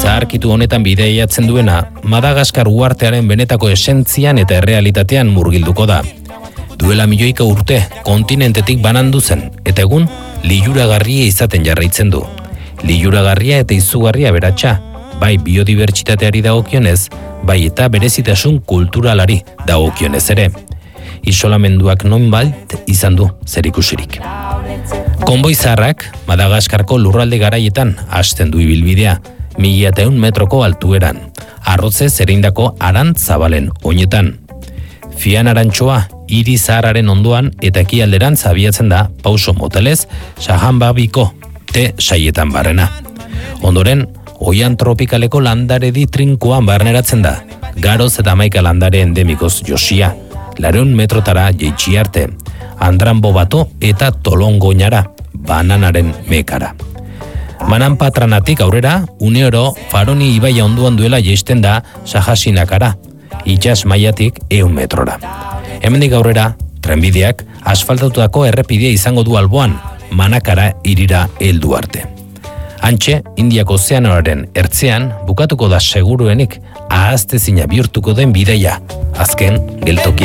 zaharkitu honetan bideiatzen duena, Madagaskar uhartearen benetako esentzian eta errealitatean murgilduko da. Duela milioika urte, kontinentetik banandu zen, eta egun, liluragarria izaten jarraitzen du. Liluragarria eta izugarria beratxa, bai biodibertsitateari dagokionez, bai eta berezitasun kulturalari dagokionez ere. Isolamenduak nonbait izan du zerikusirik. Konboi zaharrak Madagaskarko lurralde garaietan hasten du ibilbidea, 1100 metroko altueran, arrotze zereindako arantz zabalen oinetan. Fian arantxoa hiri zaharraren ondoan eta ekialderantz abiatzen da pauso motelez Sahanbabiko te saietan barrena. Ondoren, oian tropikaleko landaredi trinkoan barneratzen da, garoz eta hamaika landare endemikoz josia, 200 metrotara jeitsi arte, Andranbo bato eta Tolongoinara, bananaren mekara. Manan patranatik aurrera, uneoro Faroni ibaia onduan duela jeisten da Sahasinakara, itxas mailatik 100 metrora. Hemendik aurrera, trenbideak asfaltatutako errepidea izango du alboan, Manakara irira heldu arte. Hantxe, Indiako ozeanoaren ertzean bukatuko da seguruenik ahaztezina bihurtuko den bidaia, azken geltokia.